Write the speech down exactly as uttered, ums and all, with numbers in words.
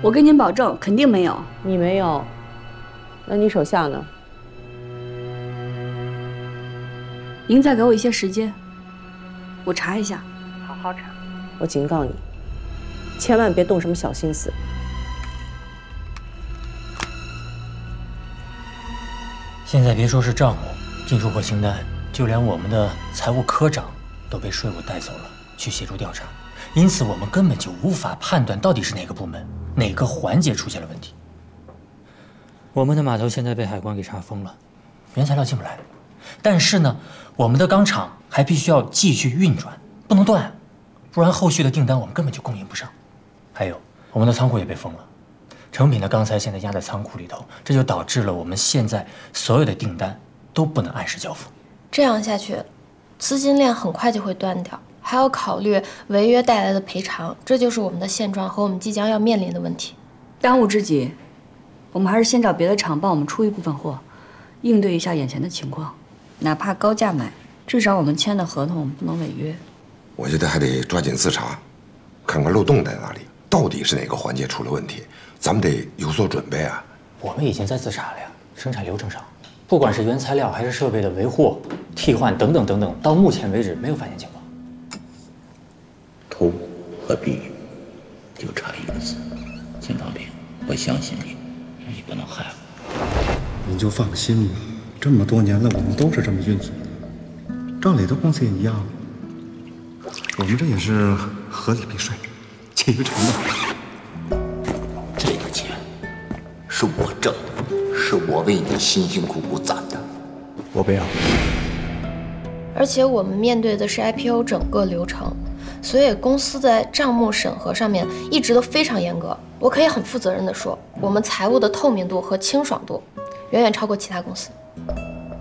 我跟您保证，肯定没有。 你没有，那你手下呢？ 您再给我一些时间，我查一下。 好好查。我警告你，千万别动什么小心思。 现在别说是账目、进出货清单，就连我们的财务科长都被税务带走了，去协助调查。因此，我们根本就无法判断到底是哪个部门、哪个环节出现了问题。我们的码头现在被海关给查封了，原材料进不来。但是呢，我们的钢厂还必须要继续运转，不能断，不然后续的订单我们根本就供应不上。还有，我们的仓库也被封了，成品的钢材现在压在仓库里头，这就导致了我们现在所有的订单都不能按时交付。 这样下去，资金链很快就会断掉，还要考虑违约带来的赔偿，这就是我们的现状和我们即将要面临的问题。 当务之急，我们还是先找别的厂帮我们出一部分货，应对一下眼前的情况。哪怕高价买，至少我们签的合同我们不能违约。 我觉得还得抓紧自查，看看漏洞在哪里，到底是哪个环节出了问题，咱们得有所准备啊。 我们已经在自查了呀，生产流程上，不管是原材料还是设备的维护、替换等等等等，到目前为止没有发现情况。 偷和避就差一个字，金方平，我相信你，你不能害我。 您就放心吧，这么多年了，我们都是这么运作的。赵磊的公司也一样，我们这也是合理避税，节约成本。 这个钱是我挣的，是我为你辛辛苦苦攒的。 我不要。 而且我们面对的是 I P O 整个流程，所以公司在账目审核上面一直都非常严格。我可以很负责任地说，我们财务的透明度和清爽度远远超过其他公司。